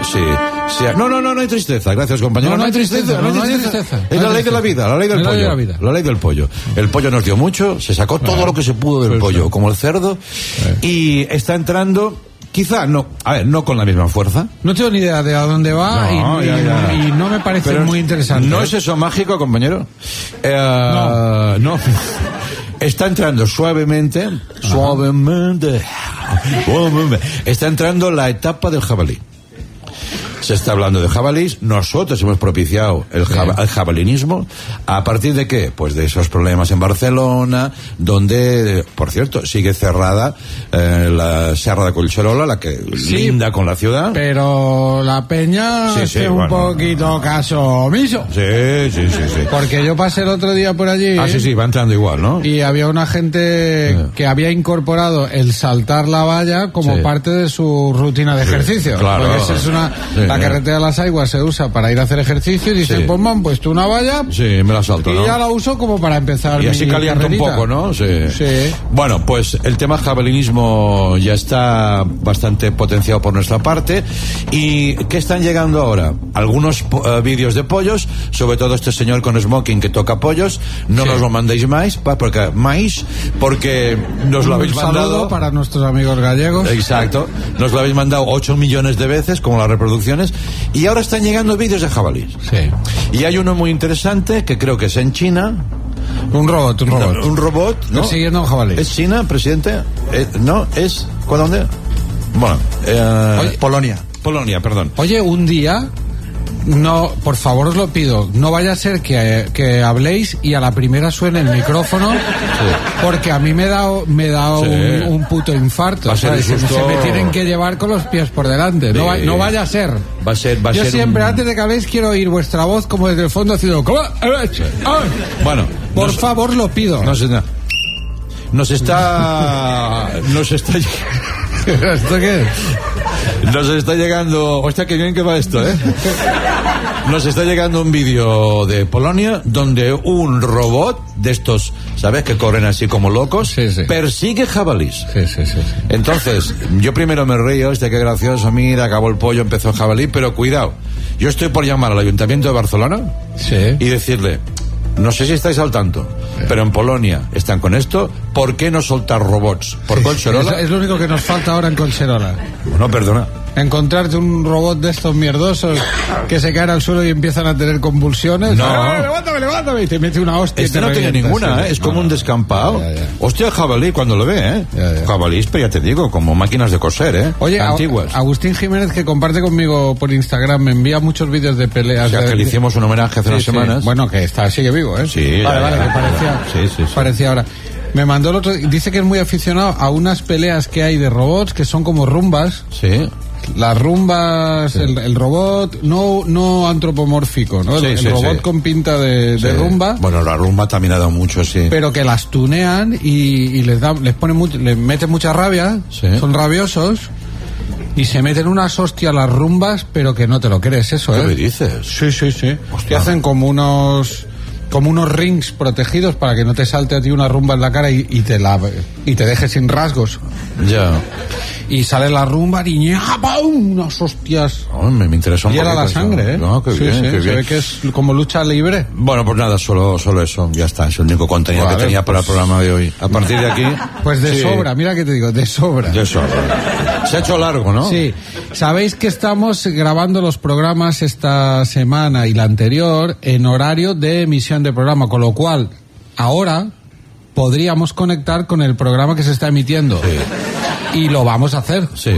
Sí. No hay tristeza, gracias compañero. No hay tristeza. Es la ley de la vida, la ley del pollo. La ley del pollo. El pollo nos dio mucho, se sacó todo lo que se pudo del pollo, como el cerdo, y está entrando, quizá no con la misma fuerza. No tengo ni idea de a dónde va y no me parece muy interesante. ¿No es eso mágico, compañero? No. Está entrando suavemente. Está entrando la etapa del jabalí. Se está hablando de jabalís. Nosotros hemos propiciado el jabalinismo. ¿A partir de qué? Pues de esos problemas en Barcelona, donde, por cierto, sigue cerrada la Serra de Collserola, la que linda con la ciudad. Pero la peña hace un poquito caso omiso. Sí. Porque yo pasé el otro día por allí. Sí, va entrando igual, ¿no? Y había una gente que había incorporado el saltar la valla como parte de su rutina de ejercicio. Claro. Porque esa es la carretera de las Aguas se usa para ir a hacer ejercicio y dicen, pues me han puesto una valla. Sí, me la salto, ¿no? Y ya la uso como para empezar. Y así calienta un poco, ¿no? Sí. Bueno, pues el tema jabalinismo ya está bastante potenciado por nuestra parte. ¿Y qué están llegando ahora? Algunos vídeos de pollos, sobre todo este señor con smoking que toca pollos. No nos lo mandéis más, porque nos lo habéis mandado. Un saludo para nuestros amigos gallegos. Exacto. Nos lo habéis mandado 8 millones de veces, como las reproducciones. Y ahora están llegando vídeos de jabalís. Sí. Y hay uno muy interesante que creo que es en China. Un robot. Un robot, ¿no? Persiguiendo a un jabalí. ¿Es China, presidente? No, es... ¿Dónde? Bueno, Polonia, perdón. Oye, un día... No, por favor os lo pido, no vaya a ser que habléis y a la primera suene el micrófono, porque a mí me da un puto infarto. O sea, se me tienen que llevar con los pies por delante. No vaya a ser. Va a ser Yo siempre, antes de que habléis, quiero oír vuestra voz como desde el fondo haciendo... Bueno, por favor, lo pido. Nos está... ¿Esto qué es? Nos está llegando... Hostia, qué bien que va esto, ¿eh? Nos está llegando un vídeo de Polonia donde un robot de estos, ¿sabes? Que corren así como locos, persigue jabalís. Sí. Entonces, yo primero me río, qué gracioso, mira, acabó el pollo, empezó el jabalí, pero cuidado, yo estoy por llamar al Ayuntamiento de Barcelona y decirle... No sé si estáis al tanto, pero en Polonia están con esto. ¿Por qué no soltar robots? ¿Por Collserola? Es lo único que nos falta ahora en Collserola. No, perdona. Encontrarte un robot de estos mierdosos que se caen al suelo y empiezan a tener convulsiones. No. Levántame. Y te mete una hostia. Este no tiene ninguna, es como un descampado. Hostia, el jabalí cuando lo ve, Jabalís, pero ya te digo, como máquinas de coser, Oye, antiguas. Agustín Jiménez, que comparte conmigo por Instagram, me envía muchos vídeos de peleas. O sea, que le hicimos un homenaje hace unas semanas. Bueno, que sigue vivo, Sí. Vale, que parecía. Sí. Parecía ahora. Me mandó el otro, dice que es muy aficionado a unas peleas que hay de robots que son como rumbas. Sí. Las rumbas, el robot no antropomórfico, ¿no? El robot con pinta de rumba. Bueno, la rumba también ha dado mucho, pero que las tunean y les pone les meten mucha rabia, son rabiosos y se meten unas hostias las rumbas, pero que no te lo crees eso, ¿Qué me dices? Sí. Hostia. Hacen como unos rings protegidos para que no te salte a ti una rumba en la cara y te deje sin rasgos. Ya. Y sale la rumba y ¡pum! Unas hostias. Me interesa un poco. Y era la sangre, No, qué bien. Se ve que es como lucha libre. Bueno, pues nada, solo eso. Ya está, es el único contenido que tenía para el programa de hoy. A partir de aquí... Pues de sobra, mira que te digo, de sobra. Se ha hecho largo, ¿no? Sí. Sabéis que estamos grabando los programas esta semana y la anterior en horario de emisión de programa, con lo cual ahora podríamos conectar con el programa que se está emitiendo. Y lo vamos a hacer. Sí.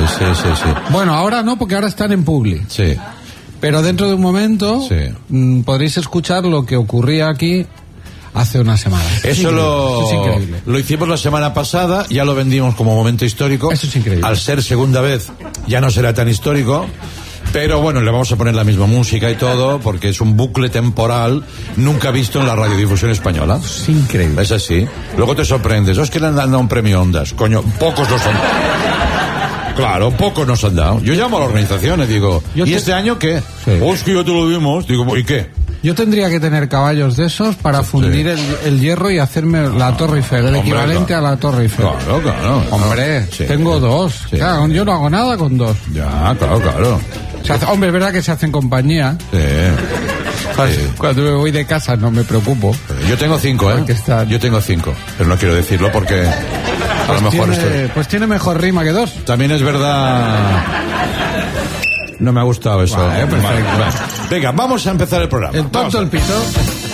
Bueno, ahora no, porque ahora están en Publi. Sí. Pero dentro de un momento podréis escuchar lo que ocurría aquí hace una semana. Eso es increíble. Lo hicimos la semana pasada, ya lo vendimos como momento histórico. Eso es increíble. Al ser segunda vez, ya no será tan histórico. Pero bueno, le vamos a poner la misma música y todo, porque es un bucle temporal nunca visto en la radiodifusión española. Es increíble. Es así. Luego te sorprendes. Es que le han dado un premio Ondas. Coño, pocos nos han dado. Claro, pocos nos han dado. Yo llamo a la organización y digo, ¿y este año qué? Es que ya te lo dimos. Digo, ¿y qué? Yo tendría que tener caballos de esos para fundir el hierro y hacerme la Torre Eiffel, el equivalente a la Torre Eiffel. Claro. Hombre, tengo dos. Claro, yo no hago nada con dos. Ya, claro. Hombre, es verdad que se hacen compañía. Sí. Cuando me voy de casa no me preocupo. Yo tengo 5, Yo tengo 5, pero no quiero decirlo porque a lo mejor pues tiene mejor rima que 2. También es verdad. No me ha gustado eso. Vale, perfecto. Venga, vamos a empezar el programa. El tonto, el pito.